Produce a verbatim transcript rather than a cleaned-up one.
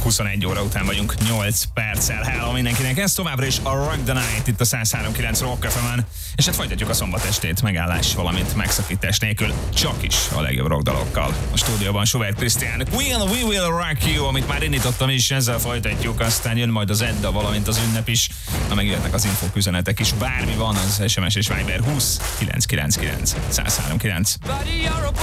huszonegy óra után vagyunk, nyolc perccel. Hello mindenkinek, ez továbbra is a Rock the Night itt a száz három kilenc Rock ef emen, és hát folytatjuk a szombat estét megállás, valamint megszakítás nélkül, csak is a legjobb rock dalokkal. A stúdióban Suvert Krisztián, Will, We Will Rock You, amit már indítottam is, ezzel folytatjuk, aztán jön majd az Edda, valamint az ünnep is, na megjöhetnek az infók, üzenetek is, bármi van, az es em es és Viber húsz kilenc kilenc kilenc száz három kilenc.